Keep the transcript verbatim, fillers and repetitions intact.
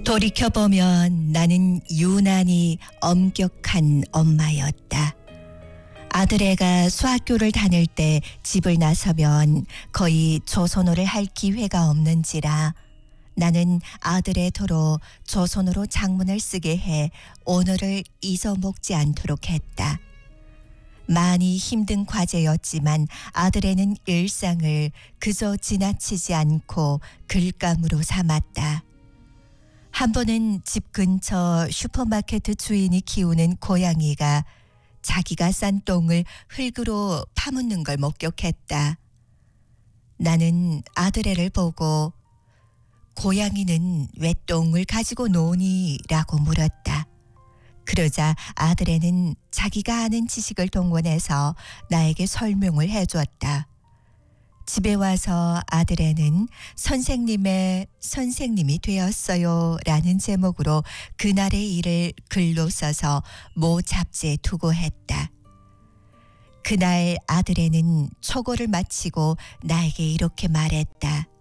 돌이켜보면 나는 유난히 엄격한 엄마였다. 아들애가 수학교를 다닐 때 집을 나서면 거의 조선어를 할 기회가 없는지라 나는 아들의 도로 조선어로 장문을 쓰게 해 언어를 잊어먹지 않도록 했다. 많이 힘든 과제였지만 아들애는 일상을 그저 지나치지 않고 글감으로 삼았다. 한 번은 집 근처 슈퍼마켓 주인이 키우는 고양이가 자기가 싼 똥을 흙으로 파묻는 걸 목격했다. 나는 아들애를 보고 고양이는 왜 똥을 가지고 노니? 라고 물었다. 그러자 아들애는 자기가 아는 지식을 동원해서 나에게 설명을 해줬다. 집에 와서 아들애는 선생님의 선생님이 되었어요 라는 제목으로 그날의 일을 글로 써서 모 잡지에 두고 했다. 그날 아들애는 초고를 마치고 나에게 이렇게 말했다.